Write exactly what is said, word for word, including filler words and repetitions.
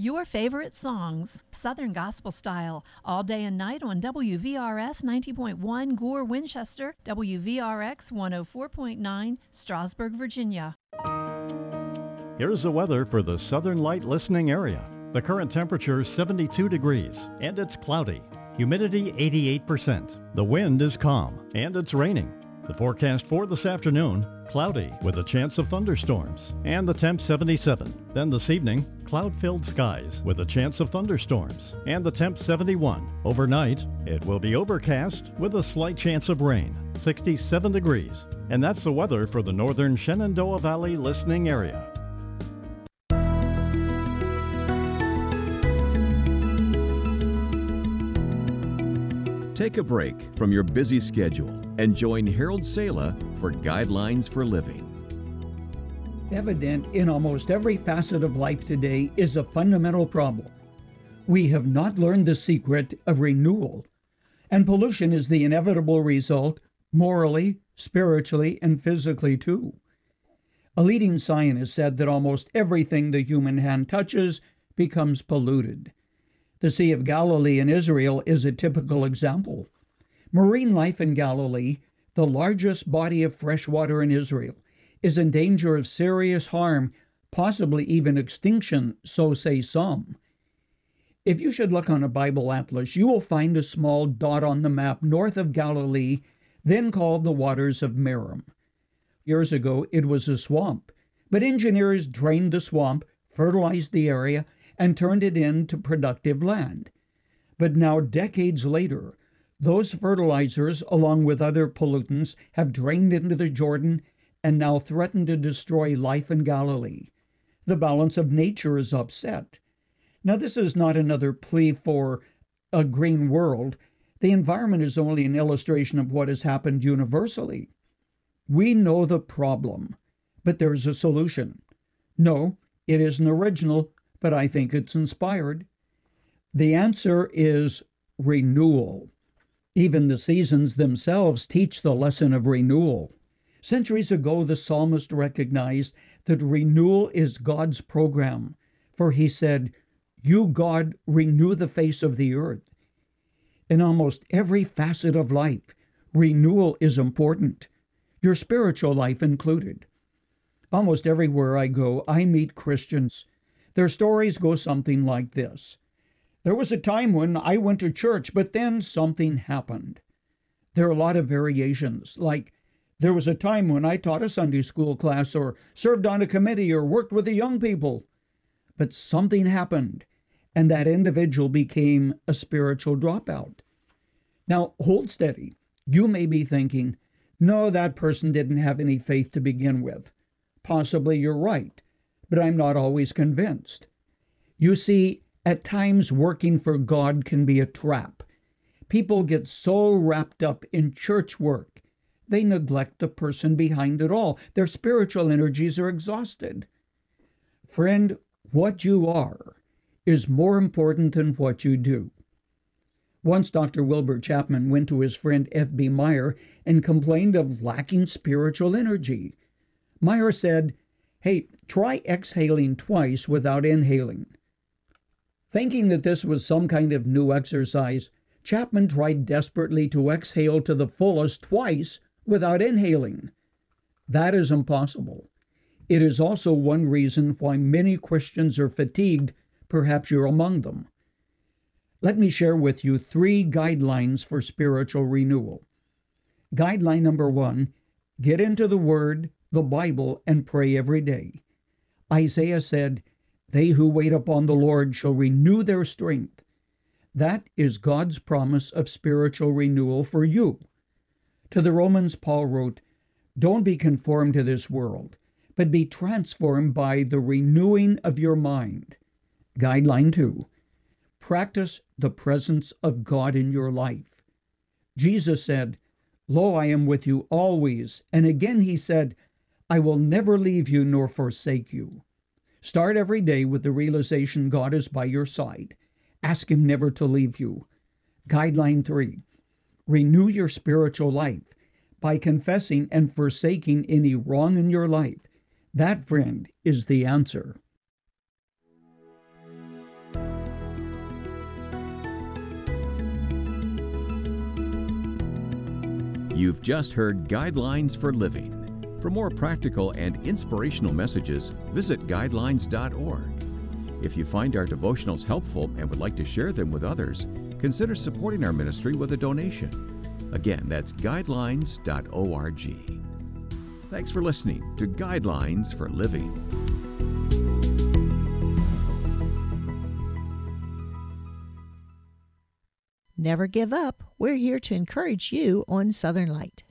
Your favorite songs, Southern Gospel Style, all day and night on W V R S ninety point one Gore, Winchester, W V R X one oh four point nine, Strasburg, Virginia. Here's the weather for the Southern Light listening area. The current temperature is seventy-two degrees, and it's cloudy. Humidity eighty-eight percent. The wind is calm, and it's raining. The forecast for this afternoon, cloudy with a chance of thunderstorms, and the temp seventy-seven. Then this evening, cloud-filled skies with a chance of thunderstorms, and the temp seventy-one. Overnight, it will be overcast with a slight chance of rain, sixty-seven degrees. And that's the weather for the northern Shenandoah Valley listening area. Take a break from your busy schedule and join Harold Sala for Guidelines for Living. Evident in almost every facet of life today is a fundamental problem. We have not learned the secret of renewal, and pollution is the inevitable result, morally, spiritually, and physically too. A leading scientist said that almost everything the human hand touches becomes polluted. The Sea of Galilee in Israel is a typical example. Marine life in Galilee, the largest body of fresh water in Israel, is in danger of serious harm, possibly even extinction, so say some. If you should look on a Bible atlas, you will find a small dot on the map north of Galilee, then called the waters of Merom. Years ago, it was a swamp, but engineers drained the swamp, fertilized the area, and turned it into productive land. But now, decades later, those fertilizers, along with other pollutants, have drained into the Jordan and now threaten to destroy life in Galilee. The balance of nature is upset. Now, this is not another plea for a green world. The environment is only an illustration of what has happened universally. We know the problem, but there's a solution. No, it isn't original, but I think it's inspired. The answer is renewal. Even the seasons themselves teach the lesson of renewal. Centuries ago, the psalmist recognized that renewal is God's program, for he said, "You, God, renew the face of the earth." In almost every facet of life, renewal is important, your spiritual life included. Almost everywhere I go, I meet Christians. Their stories go something like this. There was a time when I went to church, but then something happened. There are a lot of variations, like there was a time when I taught a Sunday school class or served on a committee or worked with the young people. But something happened, and that individual became a spiritual dropout. Now, hold steady. You may be thinking, no, that person didn't have any faith to begin with. Possibly you're right, but I'm not always convinced. You see, at times working for God can be a trap. People get so wrapped up in church work, they neglect the person behind it all. Their spiritual energies are exhausted. Friend, what you are is more important than what you do. Once Doctor Wilbur Chapman went to his friend F B Meyer and complained of lacking spiritual energy. Meyer said, "Hey, try exhaling twice without inhaling." Thinking that this was some kind of new exercise, Chapman tried desperately to exhale to the fullest twice without inhaling. That is impossible. It is also one reason why many Christians are fatigued. Perhaps you're among them. Let me share with you three guidelines for spiritual renewal. Guideline number one, get into the Word, the Bible, and pray every day. Isaiah said, "They who wait upon the Lord shall renew their strength." That is God's promise of spiritual renewal for you. To the Romans, Paul wrote, "Don't be conformed to this world, but be transformed by the renewing of your mind." Guideline two, practice the presence of God in your life. Jesus said, "Lo, I am with you always." And again he said, "I will never leave you nor forsake you." Start every day with the realization God is by your side. Ask Him never to leave you. Guideline three, renew your spiritual life by confessing and forsaking any wrong in your life. That, friend, is the answer. You've just heard Guidelines for Living. For more practical and inspirational messages, visit guidelines dot org. If you find our devotionals helpful and would like to share them with others, consider supporting our ministry with a donation. Again, that's guidelines dot org. Thanks for listening to Guidelines for Living. Never give up. We're here to encourage you on Southern Light.